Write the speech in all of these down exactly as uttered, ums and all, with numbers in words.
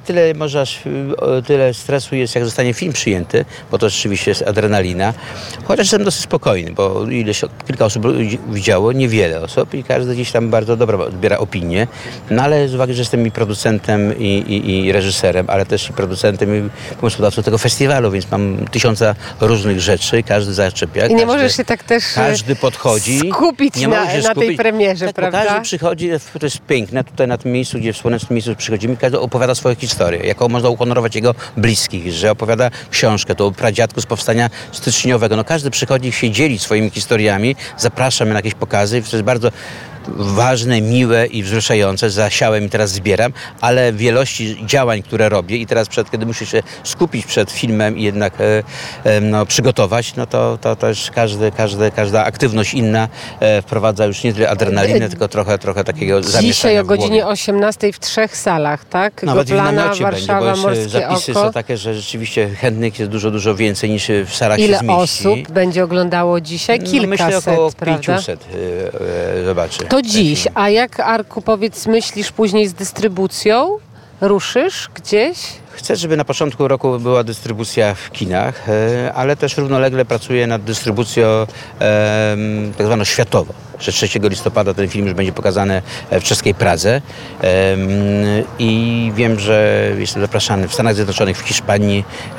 tyle może aż o tyle stresu jest, jak zostanie film przyjęty, bo to rzeczywiście jest adrenalina. Chociaż jestem dosyć spokojny, bo ileś, kilka osób widziało, niewiele osób i każdy gdzieś tam bardzo dobro odbiera opinię. No ale z uwagi, że jestem i producentem, i, i, i reżyserem, ale też i producentem, i pomysłodawcą tego festiwalu, więc mam tysiąca różnych rzeczy, każdy zaczepia. I nie każdy, możesz się tak też każdy podchodzi, skupić nie na, się na skupić. tej premierze, tak, prawda? Każdy przychodzi, to jest piękne, tutaj na tym miejscu, gdzie w słonecznym miejscu przychodzimy, każdy opowiada swoją historię, jaką można uhonorować jego bliskich, że opowiada książkę, to o pradziadku z powstania styczniowego. No każdy przychodzi się dzieli swoimi historiami, zapraszamy na jakieś pokazy, to jest bardzo ważne, miłe i wzruszające. Zasiałem i teraz zbieram, ale w wielości działań, które robię i teraz przed, kiedy muszę się skupić przed filmem i jednak e, e, no, przygotować, no to, to też każdy, każdy, każda aktywność inna e, wprowadza już nie tyle adrenalinę, tylko trochę, trochę takiego zamieszania Dzisiaj o w głowie. godzinie osiemnastej w trzech salach, tak? Nawet Goplana, w namiocie Warszawa, będzie, bo Morskie zapisy Oko. są takie, że rzeczywiście chętnych jest dużo, dużo więcej niż w salach Ile się zmieści. osób będzie oglądało dzisiaj? No, Kilkaset, myślę około prawda? pięciuset y, y, zobaczy. To dziś. A jak, Arku, powiedz, myślisz później z dystrybucją? Ruszysz gdzieś? Chcę, żeby na początku roku była dystrybucja w kinach, e, ale też równolegle pracuję nad dystrybucją e, tak zwaną światową. Że trzeciego listopada ten film już będzie pokazany w czeskiej Pradze e, i wiem, że jestem zapraszany w Stanach Zjednoczonych, w Hiszpanii e,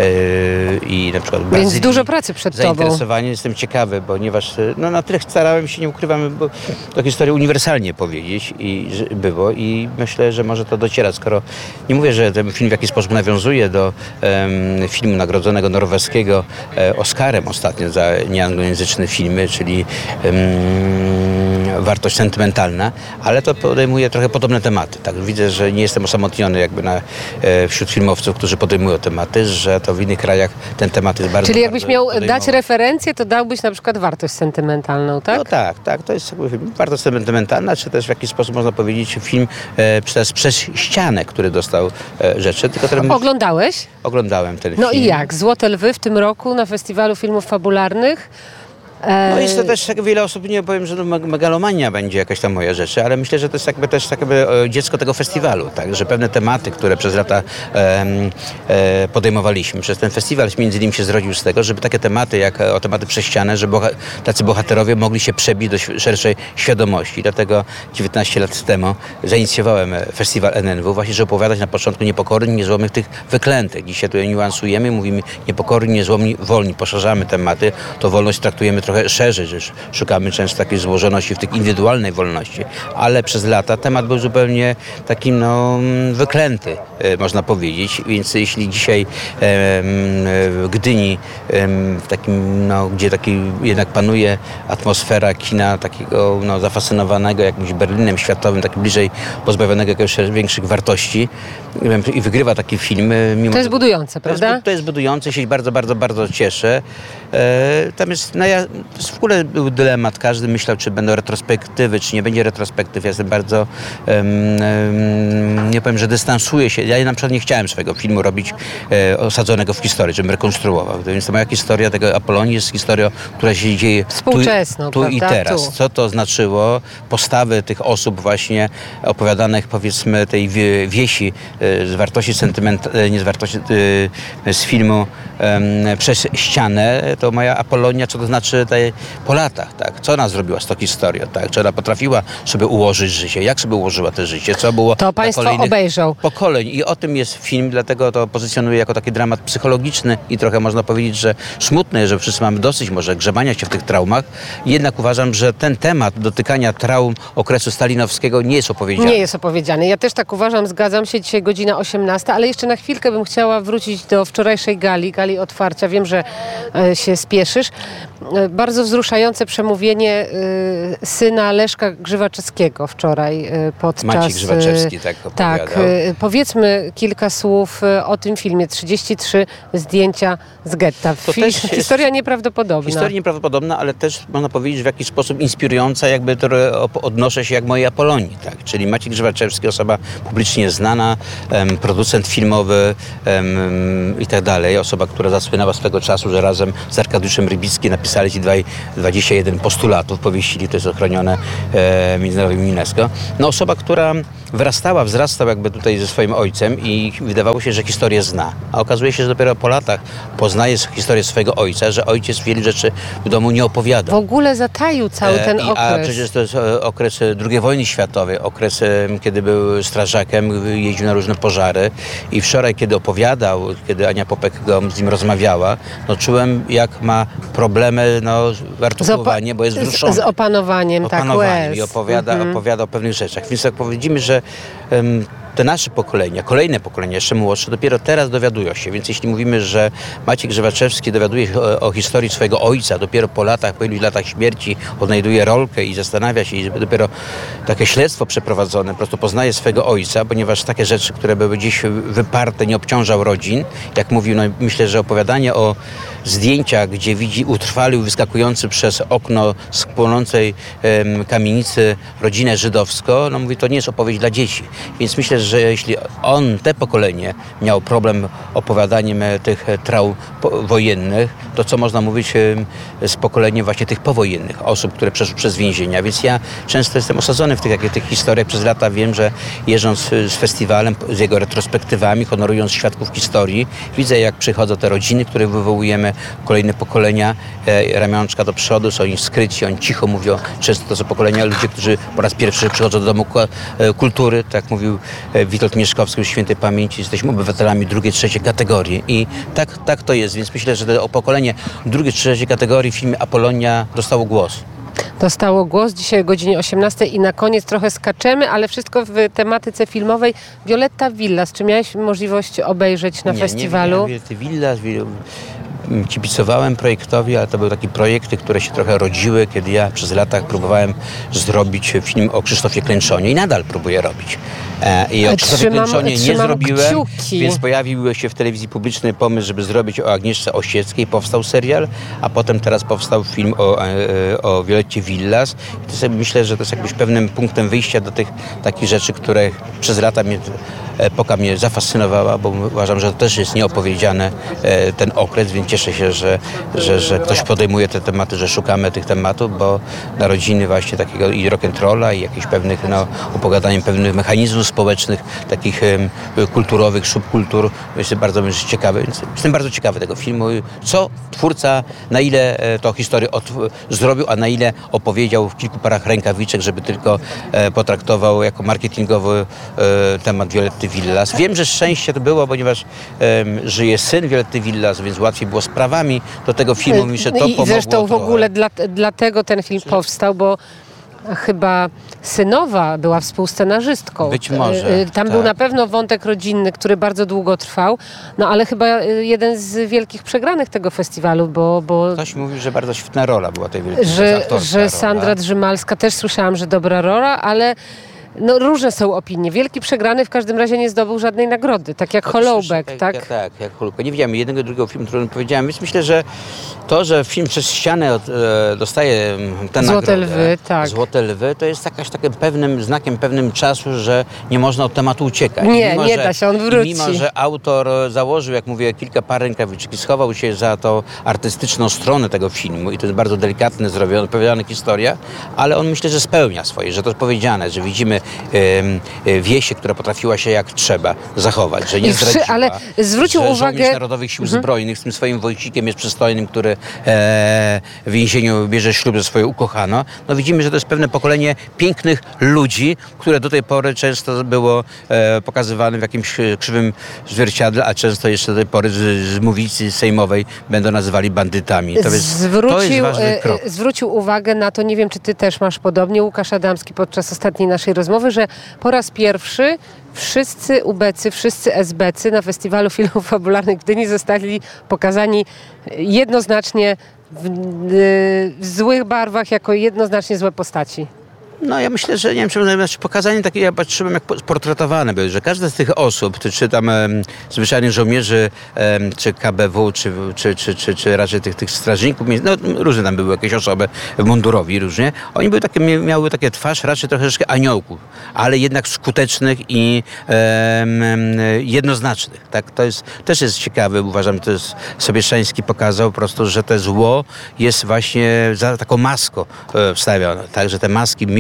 i na przykład w Brazylii. Więc dużo pracy przed tobą. Zainteresowanie, jestem ciekawy, ponieważ no, na tyle starałem się, nie ukrywam, bo tę historię uniwersalnie powiedzieć i że było i myślę, że może to docierać, skoro nie mówię, że ten film w jakiś sposób nawiązuje do um, filmu nagrodzonego norweskiego e, Oscarem ostatnio za nieanglojęzyczne filmy, czyli um, wartość sentymentalna, ale to podejmuje trochę podobne tematy. Tak, widzę, że nie jestem osamotniony jakby na, e, wśród filmowców, którzy podejmują tematy, że to w innych krajach ten temat jest bardzo Czyli jakbyś bardzo miał podejmowany. dać referencję, to dałbyś na przykład wartość sentymentalną, tak? No tak, tak. To jest jakby bardzo sentymentalna, czy też w jakiś sposób można powiedzieć film e, przez, przez ścianę, który dostał e, rzeczy. Tylko ten, Oglądałeś? oglądałem ten No film. i jak? Złote Lwy w tym roku na Festiwalu Filmów Fabularnych. No jest to też tak wiele osób, nie powiem, że no, megalomania będzie jakaś tam moja rzeczy, ale myślę, że to jest jakby też tak jakby dziecko tego festiwalu, tak, że pewne tematy, które przez lata e, e, podejmowaliśmy, przez ten festiwal między innymi się zrodził z tego, żeby takie tematy, jak o tematy prześciane, że boha, tacy bohaterowie mogli się przebić do szerszej świadomości. Dlatego dziewiętnaście lat temu zainicjowałem festiwal N N W, właśnie, żeby opowiadać na początku niepokorni, niezłomnych, tych wyklętych. Dzisiaj tutaj niuansujemy, mówimy niepokorni, niezłomni, wolni, poszerzamy tematy, to wolność traktujemy trochę szerzej, że szukamy często takiej złożoności w tej indywidualnej wolności, ale przez lata temat był zupełnie takim no, wyklęty, e, można powiedzieć, więc jeśli dzisiaj e, w Gdyni, e, w takim, no, gdzie taki jednak panuje atmosfera kina takiego no, zafascynowanego jakimś Berlinem światowym, tak bliżej pozbawionego jakichś większych wartości i wygrywa taki film. Mimo To jest budujące, prawda? To jest, to jest budujące, się bardzo, bardzo, bardzo cieszę. E, tam jest, no ja, to jest w ogóle był dylemat, każdy myślał, czy będą retrospektywy, czy nie będzie retrospektyw. Ja jestem bardzo, um, um, nie powiem, że dystansuję się. Ja na przykład nie chciałem swojego filmu robić e, osadzonego w historii, żebym rekonstruował. Więc to moja historia tego Apolonii jest historią, która się dzieje współczesną, tu, tu i prawda? teraz. Tu. Co to znaczyło? Postawy tych osób właśnie opowiadanych, powiedzmy, tej wie, wiesi e, z wartości sentymentalnej, nie z wartości, e, z filmu e, Przez ścianę, to moja Apolonia, co to znaczy tej, po latach, tak? Co ona zrobiła z tą historią, tak? Czy ona potrafiła sobie ułożyć życie? Jak sobie ułożyła to życie? Co było To państwo obejrzą. Pokoleń. I o tym jest film, dlatego to pozycjonuję jako taki dramat psychologiczny i trochę można powiedzieć, że smutny, że wszyscy mamy dosyć może grzebania się w tych traumach. Jednak uważam, że ten temat dotykania traum okresu stalinowskiego nie jest opowiedziany. Nie jest opowiedziany. Ja też tak uważam, zgadzam się. Dzisiaj godzina osiemnasta, ale jeszcze na chwilkę bym chciała wrócić do wczorajszej gali, gali otwarcia. Wiem, że e, się spieszysz. E, bardzo wzruszające przemówienie e, syna Leszka Grzywaczewskiego wczoraj e, podczas... Maciej Grzywaczewski tak opowiadał. Tak. E, powiedzmy kilka słów e, o tym filmie. trzydzieści trzy zdjęcia z getta. To Fi- też jest historia nieprawdopodobna. Historia nieprawdopodobna, ale też można powiedzieć w jakiś sposób inspirująca, jakby to odnoszę się jak mojej Apolonii, tak? Czyli Maciej Grzywaczewski, osoba publicznie znana, em, producent filmowy em, i tak dalej. Osoba, która zasłynęła swego czasu, że razem z Arkadiuszem Rybickim napisali ci dwadzieścia jeden postulatów, powieścili, to jest ochronione e, międzynarodowym UNESCO. No osoba, która wyrastała, wzrastał jakby tutaj ze swoim ojcem i wydawało się, że historię zna. A okazuje się, że dopiero po latach poznaje historię swojego ojca, że ojciec wielu rzeczy w domu nie opowiada. W ogóle zataił cały ten E, i, okres. A przecież to jest e, okres drugiej wojny światowej, okres, e, kiedy był strażakiem, jeździł na różne pożary i wczoraj, kiedy opowiadał, kiedy Ania Popek go, z nim rozmawiała, no czułem, jak ma problemy no, w artykułowanie, bo jest wzruszony. Z, z opanowaniem, opanowaniem tak, łez. i opowiada, Mhm. opowiada o pewnych rzeczach. Więc jak powiedzimy, że um, te nasze pokolenia, kolejne pokolenia, jeszcze młodsze, dopiero teraz dowiadują się. Więc jeśli mówimy, że Maciej Grzewaczewski dowiaduje się o, o historii swojego ojca, dopiero po latach, po iluś latach śmierci odnajduje rolkę i zastanawia się, i dopiero takie śledztwo przeprowadzone, po prostu poznaje swojego ojca, ponieważ takie rzeczy, które były gdzieś wyparte, nie obciążał rodzin. Jak mówił, no myślę, że opowiadanie o zdjęciach, gdzie widzi utrwalił wyskakujący przez okno z płonącej em, kamienicy rodzinę żydowską, no mówi, to nie jest opowieść dla dzieci. Więc myślę, że jeśli on, te pokolenie miał problem opowiadaniem e, tych e, traum po, wojennych, to co można mówić e, z pokoleniem właśnie tych powojennych osób, które przeszły przez więzienia. Więc ja często jestem osadzony w tych, jak, tych historiach. Przez lata wiem, że jeżdżąc z festiwalem, z jego retrospektywami, honorując świadków historii, widzę, jak przychodzą te rodziny, które wywołujemy, kolejne pokolenia, e, ramionczka do przodu, są oni skryci, oni cicho mówią. Często to są pokolenia ludzie, którzy po raz pierwszy przychodzą do domu e, kultury, tak jak mówił e, Witold Mieszkowski w świętej pamięci, jesteśmy obywatelami drugiej, trzeciej kategorii i tak, tak to jest, więc myślę, że to pokolenie drugiej, trzeciej kategorii w filmie Apolonia dostało głos. Dostało głos dzisiaj o godzinie osiemnastej i na koniec trochę skaczemy, ale wszystko w tematyce filmowej. Violetta Villas, czy miałeś możliwość obejrzeć na nie, festiwalu? Nie, nie, Villas, kibicowałem projektowi, ale to były takie projekty, które się trochę rodziły, kiedy ja przez lata próbowałem zrobić film o Krzysztofie Klęczonie i nadal próbuję robić. E, I o Krzysztofie Trzymam- Klęczonie nie trzymam zrobiłem, kciuki. więc pojawił się w telewizji publicznej pomysł, żeby zrobić o Agnieszce Osieckiej. Powstał serial, a potem teraz powstał film o, e, o Violetcie Villas. I to sobie myślę, że to jest jakimś pewnym punktem wyjścia do tych takich rzeczy, które przez lata mnie, epoka mnie zafascynowała, bo uważam, że to też jest nieopowiedziane e, ten okres, więc cieszę się, że, że, że ktoś podejmuje te tematy, że szukamy tych tematów, bo narodziny właśnie takiego i rock'n'rolla i jakichś pewnych, no, opowiadaniem pewnych mechanizmów społecznych, takich um, kulturowych, subkultur, jestem bardzo ciekawy, więc jestem bardzo ciekawy tego filmu, co twórca, na ile e, tą historię od, zrobił, a na ile opowiedział w kilku parach rękawiczek, żeby tylko e, potraktował jako marketingowy e, temat Violetty Villas. Wiem, że szczęście to było, ponieważ e, żyje syn Violetty Villas, więc łatwiej było z prawami do tego filmu, mi się to I pomogło zresztą w trochę. ogóle dla, dlatego ten film powstał, bo chyba synowa była współscenarzystką. Być może, Y, y, Tam tak. był na pewno wątek rodzinny, który bardzo długo trwał, no ale chyba y, jeden z wielkich przegranych tego festiwalu, bo, bo Ktoś mówił, że bardzo świetna rola była tej Violetty Villas, że, aktorska że rola. Sandra Drzymalska, też słyszałam, że dobra rola, ale no, różne są opinie. Wielki przegrany w każdym razie nie zdobył żadnej nagrody, tak jak Hollowback, Jak- tak? jak- Tak, jak Hollowback. Nie widziałem jednego, drugiego filmu, który powiedziałem, więc myślę, że to, że film przez ścianę od, e, dostaje mm, tę Złote nagrodę, lwy, tak. Złote lwy, to jest jakaś takim pewnym znakiem, pewnym czasu, że nie można od tematu uciekać. Nie, Mimo, nie że, da się, on i wróci. Mimo, że autor założył, jak mówię, kilka par rękawiczek i schował się za tą artystyczną stronę tego filmu i to jest bardzo delikatne, zrobione, opowiedziana historia, ale on myślę, że spełnia swoje, że to jest powiedziane, że widzimy em, e, Wiesię, która potrafiła się jak trzeba zachować, że nie I wszy- zdradziła, ale zwrócił że uwagę- żołnierz Narodowych Sił Zbrojnych z tym swoim Wojcikiem jest przystojnym, który e, w więzieniu bierze ślub ze swoją ukochaną. No widzimy, że to jest pewne pokolenie pięknych ludzi, które do tej pory często było e, pokazywane w jakimś e, krzywym zwierciadle, a często jeszcze do tej pory z, z mównicy sejmowej będą nazywali bandytami. To jest, zwrócił, to jest ważny e, krok. e, zwrócił uwagę na to, nie wiem, czy ty też masz podobnie, Łukasz Adamski podczas ostatniej naszej rozmowy, że po raz pierwszy wszyscy ubecy, wszyscy esbecy na Festiwalu Filmów Fabularnych w Gdyni zostali pokazani jednoznacznie w, w złych barwach, jako jednoznacznie złe postaci. No ja myślę, że nie wiem, czy znaczy pokazanie takie, ja patrzyłem jak portretowane były, że każda z tych osób, czy, czy tam em, zwyczajnych żołnierzy, em, czy K B W, czy, czy, czy, czy, czy raczej tych, tych strażników, no różne tam były jakieś osoby mundurowi różnie, oni były takie, miały takie twarz raczej troszeczkę aniołków, ale jednak skutecznych i em, em, jednoznacznych, tak, to jest, też jest ciekawe, uważam, to jest Sobieszański pokazał po prostu, że to zło jest właśnie za taką maską e, wstawione, tak, że te maski miłe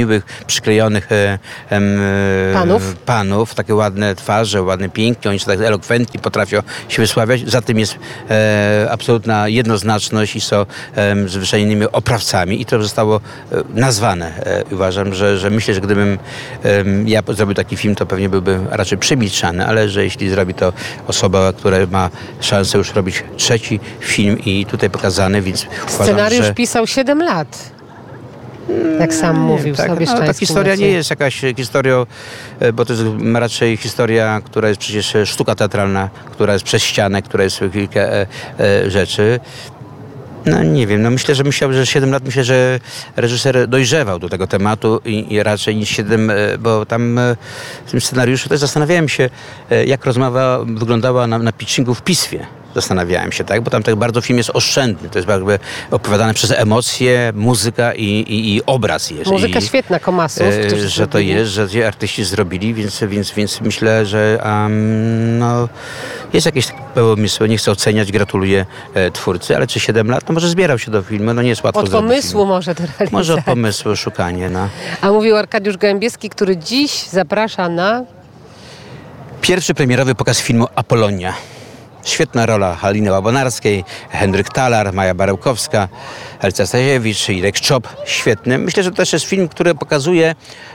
miłych, przyklejonych e, e, panów. panów, takie ładne twarze, ładne, pięknie, oni są tak elokwentni, potrafią się wysławiać. Za tym jest e, absolutna jednoznaczność i są e, zwyczajnymi oprawcami i to zostało e, nazwane. E, uważam, że, że myślę, że gdybym e, ja zrobił taki film, to pewnie byłby raczej przemilczany, ale że jeśli zrobi to osoba, która ma szansę już robić trzeci film i tutaj pokazany, więc Scenariusz uważam, że... pisał siedem lat. Jak sam mówił tak, sobie no, ta historia nie jest jakaś historią, bo to jest raczej historia, która jest przecież sztuka teatralna, która jest przez ścianę, która jest kilka e, e, rzeczy. No nie wiem, no myślę, że myślał, że siedem lat, myślę, że reżyser dojrzewał do tego tematu i, i raczej niż siedem, bo tam w tym scenariuszu też zastanawiałem się, jak rozmowa wyglądała na, na pitchingu w Piswie. Zastanawiałem się, tak? Bo tam tak bardzo film jest oszczędny. To jest jakby opowiadane przez emocje, muzyka i, i, i obraz jest. Muzyka I, świetna, Komasów. e, że to jest, że ci artyści zrobili, więc, więc, więc myślę, że um, no, jest jakieś pomysły. Nie chcę oceniać, gratuluję e, twórcy, ale czy siedem lat? No może zbierał się do filmu, no nie jest łatwo Od zrobić pomysłu film. może do realizacji. Może od pomysłu, szukanie, no. A mówił Arkadiusz Gołębieski, który dziś zaprasza na... Pierwszy premierowy pokaz filmu Apolonia. Świetna rola Haliny Łabonarskiej, Henryk Talar, Maja Barełkowska, Alicja Stajewicz, Irek Czop. Świetny. Myślę, że to też jest film, który pokazuje,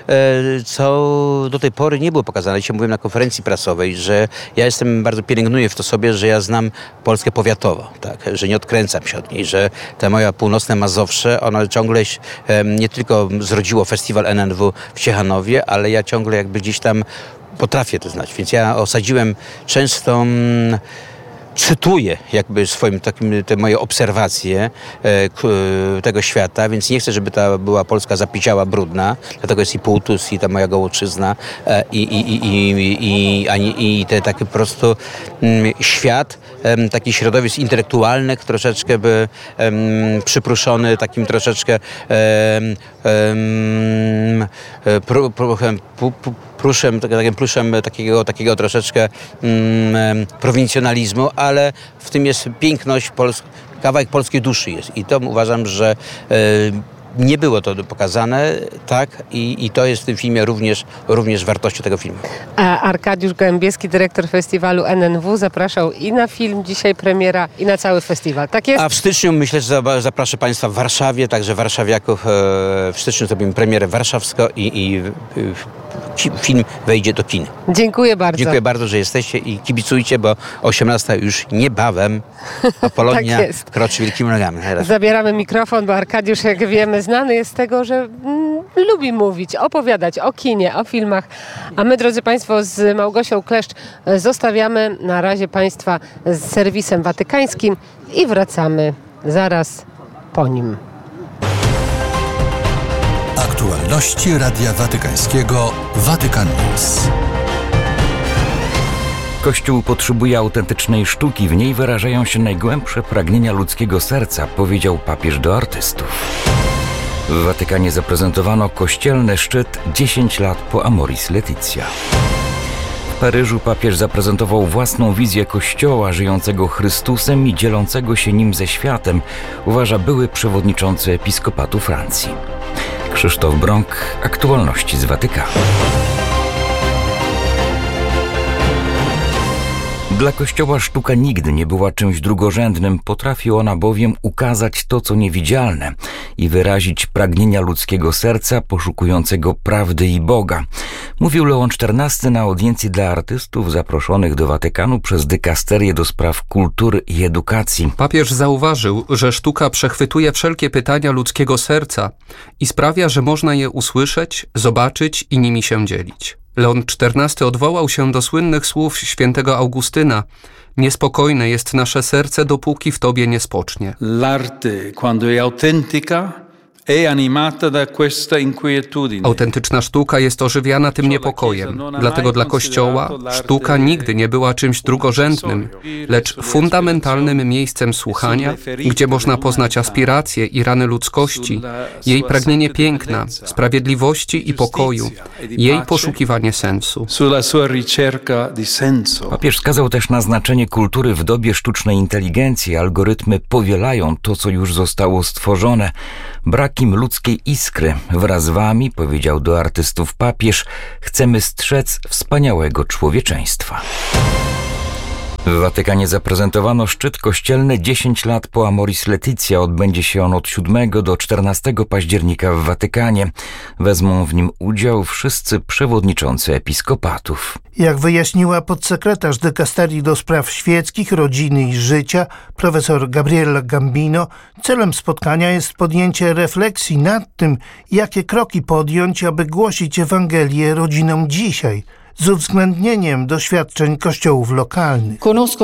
co do tej pory nie było pokazane. Dzisiaj mówiłem na konferencji prasowej, że ja jestem, bardzo pielęgnuję w to sobie, że ja znam Polskę powiatowo, tak? Że nie odkręcam się od niej, że te moje północne Mazowsze, ono ciągle nie tylko zrodziło festiwal N N W w Ciechanowie, ale ja ciągle jakby gdzieś tam potrafię to znać. Więc ja osadziłem często... cytuję jakby swoim takim, te moje obserwacje e, k, tego świata, więc nie chcę, żeby ta była Polska zapiziała, brudna, dlatego jest i Półtus, i ta moja Gołoczyzna e, i, i, i, i, i, i, i te taki po prostu m, świat, em, taki środowisk intelektualnych, troszeczkę by em, przypruszony takim troszeczkę em, em, pru, pru, pru, pru, Pluszem, takim pluszem takiego, takiego troszeczkę mm, prowincjonalizmu, ale w tym jest piękność, Pols- kawałek polskiej duszy jest. I to uważam, że e, nie było to pokazane, tak, i, i to jest w tym filmie również, również wartością tego filmu. A Arkadiusz Gołębieski, dyrektor festiwalu N N W, zapraszał i na film, dzisiaj premiera, i na cały festiwal. Tak jest? A w styczniu myślę, że zapraszę Państwa w Warszawie, także warszawiaków e, w styczniu zrobimy premierę warszawską i, i e, film wejdzie do kin. Dziękuję bardzo. Dziękuję bardzo, że jesteście i kibicujcie, bo osiemnasta już niebawem Apolonia Tak kroczy wielkimi nogami. Zabieramy mikrofon, bo Arkadiusz, jak wiemy, znany jest z tego, że mm, lubi mówić, opowiadać o kinie, o filmach. A my, drodzy Państwo, z Małgosią Kleszcz zostawiamy na razie Państwa z serwisem watykańskim i wracamy zaraz po nim. Aktualności Radia Watykańskiego Vatican News. Kościół potrzebuje autentycznej sztuki, w niej wyrażają się najgłębsze pragnienia ludzkiego serca, powiedział papież do artystów. W Watykanie zaprezentowano kościelny szczyt dziesięć lat po Amoris Laetitia. W Paryżu papież zaprezentował własną wizję Kościoła żyjącego Chrystusem i dzielącego się nim ze światem, uważa były przewodniczący Episkopatu Francji. Krzysztof Brąk, aktualności z Watykanu. Dla Kościoła sztuka nigdy nie była czymś drugorzędnym, potrafi ona bowiem ukazać to, co niewidzialne i wyrazić pragnienia ludzkiego serca poszukującego prawdy i Boga. Mówił Leon czternasty na audiencji dla artystów zaproszonych do Watykanu przez dykasterię do spraw kultury i edukacji. Papież zauważył, że sztuka przechwytuje wszelkie pytania ludzkiego serca i sprawia, że można je usłyszeć, zobaczyć i nimi się dzielić. Leon czternasty odwołał się do słynnych słów świętego Augustyna: niespokojne jest nasze serce, dopóki w Tobie nie spocznie. L'arte, quando è autentica, è animata da questa inquietudine. Autentyczna sztuka jest ożywiana tym niepokojem. Dlatego dla Kościoła sztuka nigdy nie była czymś drugorzędnym, lecz fundamentalnym miejscem słuchania, gdzie można poznać aspiracje i rany ludzkości, jej pragnienie piękna, sprawiedliwości i pokoju, jej poszukiwanie sensu. Sulla sua ricerca di senso. Papież wskazał też na znaczenie kultury w dobie sztucznej inteligencji. Algorytmy powielają to, co już zostało stworzone. Brak brakiem ludzkiej iskry. Wraz z wami, powiedział do artystów papież, chcemy strzec wspaniałego człowieczeństwa. W Watykanie zaprezentowano szczyt kościelny dziesięć lat po Amoris Laetitia. Odbędzie się on od siódmego do czternastego października w Watykanie. Wezmą w nim udział wszyscy przewodniczący episkopatów. Jak wyjaśniła podsekretarz dykasterii do spraw świeckich, rodziny i życia, profesor Gabriella Gambino, celem spotkania jest podjęcie refleksji nad tym, jakie kroki podjąć, aby głosić Ewangelię rodzinom dzisiaj, z uwzględnieniem doświadczeń kościołów lokalnych.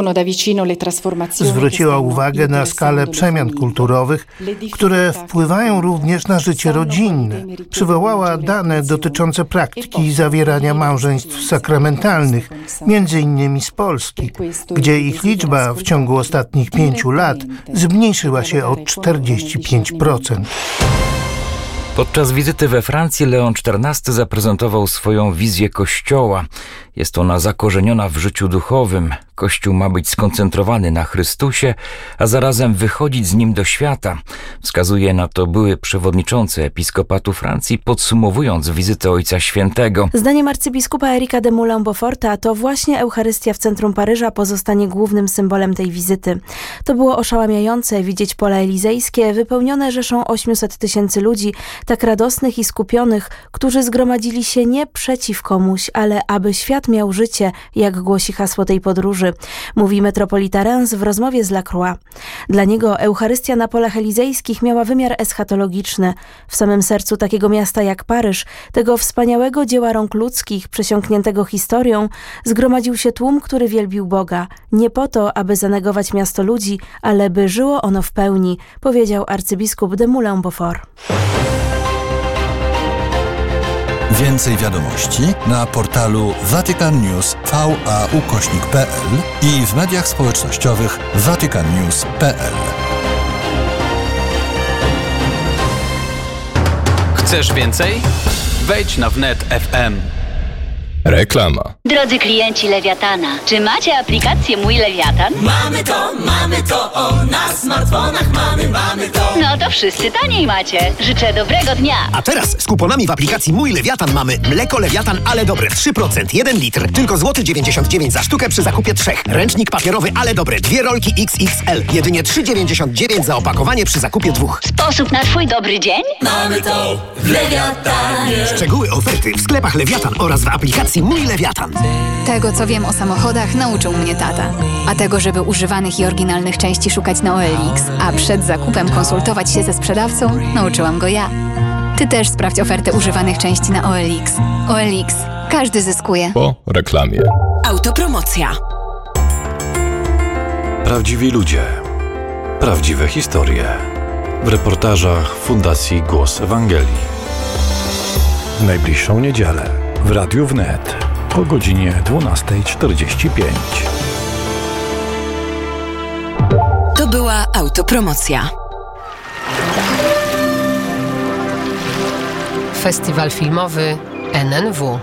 Zwróciła uwagę na skalę przemian kulturowych, które wpływają również na życie rodzinne. Przywołała dane dotyczące praktyki zawierania małżeństw sakramentalnych, między innymi z Polski, gdzie ich liczba w ciągu ostatnich pięciu lat zmniejszyła się o czterdzieści pięć procent. Podczas wizyty we Francji Leon czternasty zaprezentował swoją wizję Kościoła. Jest ona zakorzeniona w życiu duchowym. Kościół ma być skoncentrowany na Chrystusie, a zarazem wychodzić z nim do świata. Wskazuje na to były przewodniczący episkopatu Francji, podsumowując wizytę Ojca Świętego. Zdaniem arcybiskupa Erika de Moulin-Beauforta to właśnie Eucharystia w centrum Paryża pozostanie głównym symbolem tej wizyty. To było oszałamiające widzieć pola elizejskie wypełnione rzeszą osiemset tysięcy ludzi, tak radosnych i skupionych, którzy zgromadzili się nie przeciw komuś, ale aby świat miał życie, jak głosi hasło tej podróży, mówi metropolita Reims w rozmowie z Lacroix. Dla niego Eucharystia na polach elizejskich miała wymiar eschatologiczny. W samym sercu takiego miasta jak Paryż, tego wspaniałego dzieła rąk ludzkich, przesiąkniętego historią, zgromadził się tłum, który wielbił Boga. Nie po to, aby zanegować miasto ludzi, ale by żyło ono w pełni, powiedział arcybiskup de Moulin-Beaufort. Więcej wiadomości na portalu Vatican News V A ukośnik P L i w mediach społecznościowych Vatican News kropka P L. Chcesz więcej? Wejdź na wnet kropka F M. Reklama. Drodzy klienci Lewiatana, czy macie aplikację Mój Lewiatan? Mamy to, mamy to, o, na smartfonach mamy, mamy to. No to wszyscy taniej macie. Życzę dobrego dnia. A teraz z kuponami w aplikacji Mój Lewiatan mamy mleko Lewiatan, ale dobre, trzy procent, jeden litr, tylko złoty dziewięćdziesiąt dziewięć za sztukę przy zakupie trzech. Ręcznik papierowy, ale dobre, dwie rolki X X L, jedynie trzy dziewięćdziesiąt dziewięć za opakowanie przy zakupie dwóch. Sposób na twój dobry dzień? Mamy to w Lewiatanie. Szczegóły oferty w sklepach Lewiatan oraz w aplikacji Mój Lewiatan. Tego, co wiem o samochodach, nauczył mnie tata. A tego, żeby używanych i oryginalnych części szukać na O L X, a przed zakupem konsultować się ze sprzedawcą, nauczyłam go ja. Ty też sprawdź ofertę używanych części na O L X. O L X. Każdy zyskuje. Po reklamie. Autopromocja. Prawdziwi ludzie. Prawdziwe historie. W reportażach Fundacji Głos Ewangelii. W najbliższą niedzielę w Radiu Wnet o godzinie dwunasta czterdzieści pięć. To była autopromocja. Festiwal filmowy N N W.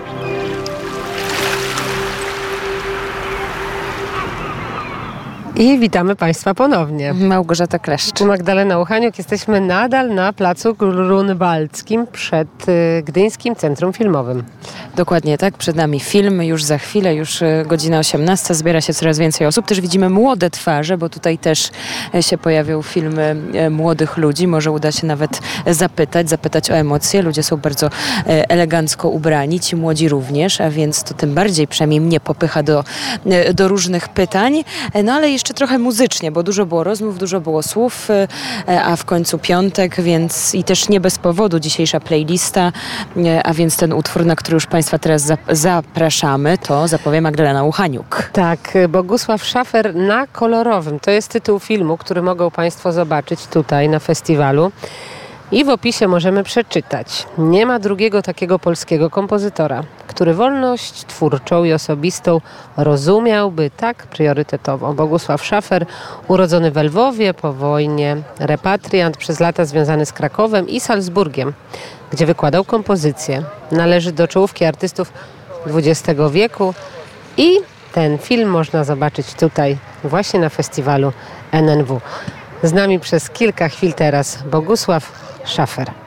I witamy Państwa ponownie. Małgorzata Kleszcz. Magdalena Uchaniuk. Jesteśmy nadal na placu Grunwaldzkim przed y, Gdyńskim Centrum Filmowym. Dokładnie tak. Przed nami film. Już za chwilę, już godzina osiemnasta. Zbiera się coraz więcej osób. Też widzimy młode twarze, bo tutaj też się pojawią filmy młodych ludzi. Może uda się nawet zapytać, zapytać o emocje. Ludzie są bardzo elegancko ubrani, ci młodzi również, a więc to tym bardziej przynajmniej mnie popycha do, do różnych pytań. No ale jeszcze Jeszcze trochę muzycznie, bo dużo było rozmów, dużo było słów, a w końcu piątek, więc i też nie bez powodu dzisiejsza playlista, a więc ten utwór, na który już Państwa teraz zapraszamy, to zapowie Magdalena Uchaniuk. Tak, Bogusław Szafer na kolorowym. To jest tytuł filmu, który mogą Państwo zobaczyć tutaj na festiwalu. I w opisie możemy przeczytać: nie ma drugiego takiego polskiego kompozytora, który wolność twórczą i osobistą rozumiałby tak priorytetowo. Bogusław Szafer, urodzony w Lwowie, po wojnie repatriant, przez lata związany z Krakowem i Salzburgiem, gdzie wykładał kompozycję. Należy do czołówki artystów dwudziestego wieku i ten film można zobaczyć tutaj właśnie na festiwalu N N W. Z nami przez kilka chwil teraz Bogusław. Schafer.